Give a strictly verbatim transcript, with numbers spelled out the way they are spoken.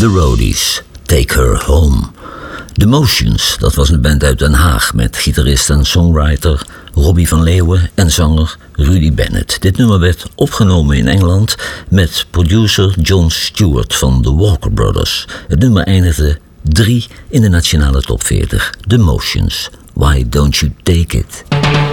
The Roadies, Take Her Home. The Motions, dat was een band uit Den Haag met gitarist en songwriter Robbie van Leeuwen en zanger Rudy Bennett. Dit nummer werd opgenomen in Engeland met producer John Stewart van The Walker Brothers. Het nummer eindigde drie in de nationale top veertig. The Motions, Why Don't You Take It?